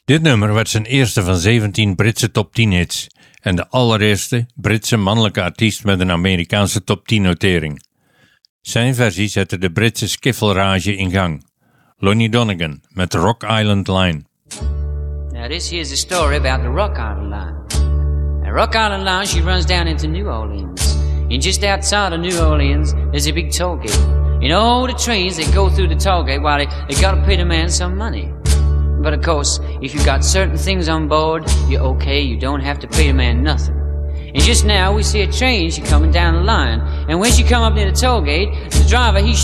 Dit nummer werd zijn eerste van 17 Britse top 10 hits en de allereerste Britse mannelijke artiest met een Amerikaanse top 10 notering. Zijn versie zette de Britse skiffelrage in gang. Lonnie Donegan met Rock Island Line. Now this here's a story about the Rock Island Line. The Rock Island Line, she runs down into New Orleans. And just outside of New Orleans, there's a big toll gate. You know, the trains, they go through the toll gate while they gotta pay the man some money. But of course, if you got certain things on board, you're okay, you don't have to pay the man nothing. And just now we see a train, she coming down the line. And when she come up near the toll gate, the driver, he